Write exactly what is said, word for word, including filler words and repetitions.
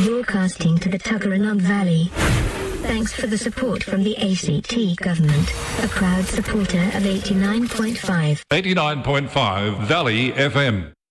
broadcasting to the Tuggeranong Valley. Thanks for the support from the A C T government, a proud supporter of eighty-nine point five. eighty-nine point five Valley F M.